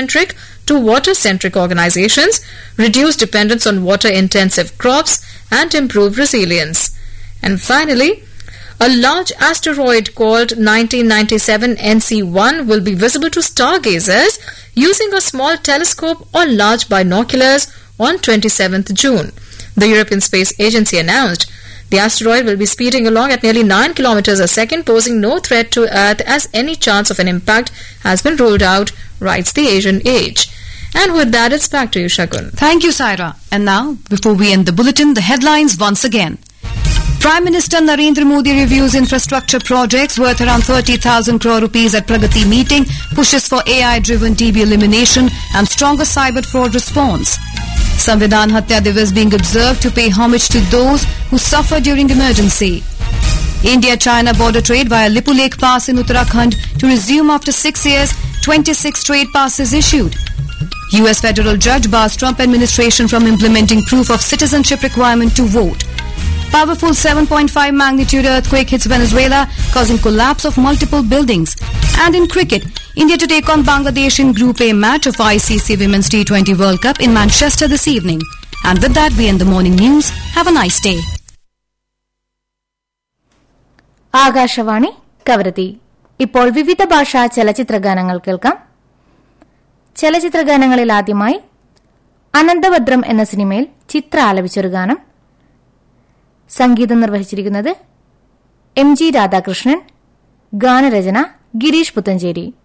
land-centric to water-centric organizations, reduce dependence on water-intensive crops, and improve resilience. And finally, a large asteroid called 1997 NC1 will be visible to stargazers using a small telescope or large binoculars on 27th June. The European Space Agency announced the asteroid will be speeding along at nearly 9 kilometers a second, posing no threat to Earth as any chance of an impact has been ruled out, writes the Asian Age. And with that, it's back to you, Shagun. Thank you, Saira. And now, before we end the bulletin, the headlines once again. Prime Minister Narendra Modi reviews infrastructure projects worth around 30,000 crore rupees at Pragati meeting, pushes for AI-driven TB elimination and stronger cyber fraud response. Samvidhan Hatya Divas being observed to pay homage to those who suffered during emergency. India-China border trade via Lipu Lake Pass in Uttarakhand to resume after 6 years, 26 trade passes issued. US federal judge bars Trump administration from implementing proof of citizenship requirement to vote. Powerful 7.5 magnitude earthquake hits Venezuela, causing collapse of multiple buildings. And in cricket, India to take on Bangladesh in Group A match of ICC Women's T20 World Cup in Manchester this evening. And with that, we end the morning news. Have a nice day. Akashvani Kavaratti. ഇപ്പോൾ വിവിധ ഭാഷാ ചലച്ചിത്രഗാനങ്ങൾ കേൾക്കാം. ചലച്ചിത്രഗാനങ്ങളിൽ ആദ്യമായി അനന്തഭദ്രം എന്ന സിനിമയിൽ ചിത്ര ആലപിച്ചൊരു ഗാനം. സംഗീതം നിർവഹിച്ചിരിക്കുന്നത് എം ജി രാധാകൃഷ്ണൻ, ഗാനരചന ഗിരീഷ് പുത്തഞ്ചേരി.